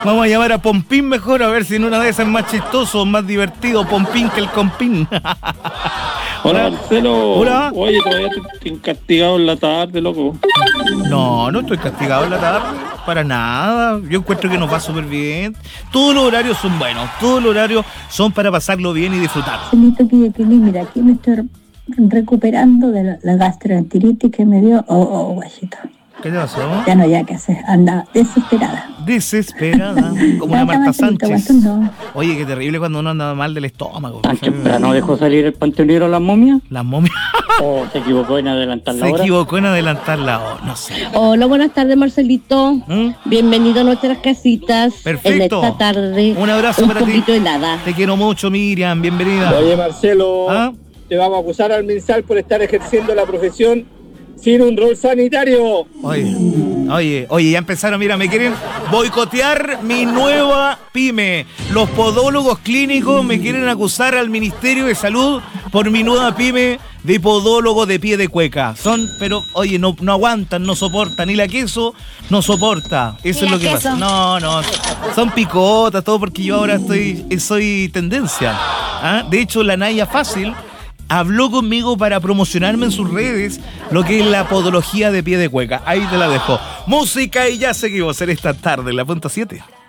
Vamos a llamar a Pompín mejor, a ver si en una de esas es más chistoso, más divertido Pompín que el Compín. Hola, Marcelo. Hola. Oye, todavía estoy castigado en la tarde, loco. No estoy castigado en la tarde, para nada. Yo encuentro que nos va súper bien. Todos los horarios son buenos, todos los horarios son para pasarlo bien y disfrutar. Mira, aquí me estoy recuperando de la gastroenteritis que me dio. Guachito. ¿Qué te pasó? Ya no había que hacer, anda desesperada. Desesperada, como una Marta Sánchez. Oye, qué terrible cuando uno anda mal del estómago. ¿Tan temprano dejó salir el panteonero a las momias? Las momias. ¿O se equivocó en adelantar la hora? Se equivocó en adelantar la hora, no sé. Hola, buenas tardes, Marcelito. Bienvenido a nuestras casitas. Perfecto. En esta tarde. Un abrazo para ti. Un poquito helada. Te quiero mucho, Miriam, bienvenida. Oye, Marcelo, te vamos a acusar al MinSal por estar ejerciendo la profesión sin un rol sanitario. Oye, ya empezaron, mira, me quieren boicotear mi nueva pyme. Los podólogos clínicos me quieren acusar al Ministerio de Salud por mi nueva pyme de podólogo de pie de cueca. Pero, oye, no aguantan, no soportan. Y la queso no soporta. Eso es lo que pasa. No, son picotas, todo porque yo ahora soy tendencia. De hecho, la Naya Fácil habló conmigo para promocionarme en sus redes lo que es la podología de pie de cueca. Ahí te la dejo. Música y ya seguimos en esta tarde, en la punta 7.